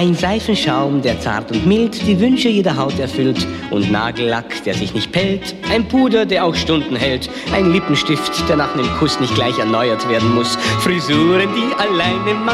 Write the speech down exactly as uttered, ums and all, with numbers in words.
Ein Seifenschaum, der zart und mild die Wünsche jeder Haut erfüllt. Und Nagellack, der sich nicht pellt. Ein Puder, der auch Stunden hält. Ein Lippenstift, der nach einem Kuss nicht gleich erneuert werden muss. Frisuren, die alleine